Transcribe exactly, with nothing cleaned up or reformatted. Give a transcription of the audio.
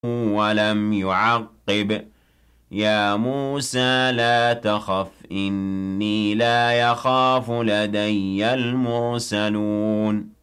ولم يعقب يا موسى لا تخف إني لا يخاف لدي المرسلون